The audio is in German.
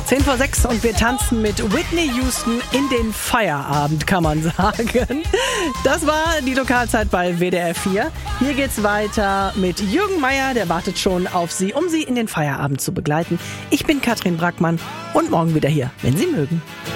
10:06 und wir tanzen mit Whitney Houston in den Feierabend, kann man sagen. Das war die Lokalzeit bei WDR 4. Hier geht's weiter mit Jürgen Meier, der wartet schon auf Sie, um Sie in den Feierabend zu begleiten. Ich bin Katrin Brackmann und morgen wieder hier, wenn Sie mögen.